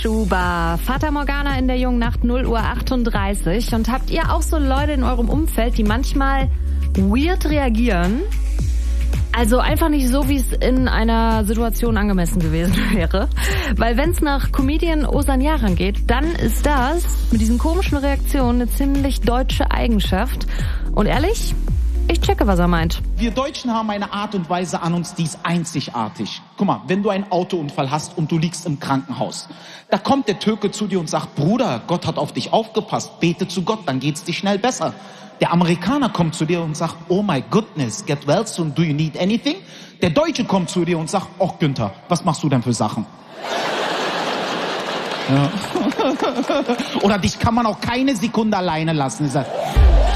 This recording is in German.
Schuber, Fata Morgana in der jungen Nacht, 0:38 Uhr. Und habt ihr auch so Leute in eurem Umfeld, die manchmal weird reagieren? Also einfach nicht so, wie es in einer Situation angemessen gewesen wäre. Weil wenn es nach Comedian Ozan Yaran geht, dann ist das mit diesen komischen Reaktionen eine ziemlich deutsche Eigenschaft. Und ehrlich, ich checke, was er meint. Wir Deutschen haben eine Art und Weise an uns, die ist einzigartig. Guck mal, wenn du einen Autounfall hast und du liegst im Krankenhaus, da kommt der Türke zu dir und sagt, Bruder, Gott hat auf dich aufgepasst, bete zu Gott, dann geht's dir schnell besser. Der Amerikaner kommt zu dir und sagt, oh my goodness, get well soon, do you need anything? Der Deutsche kommt zu dir und sagt, oh Günther, was machst du denn für Sachen? Ja. Oder dich kann man auch keine Sekunde alleine lassen.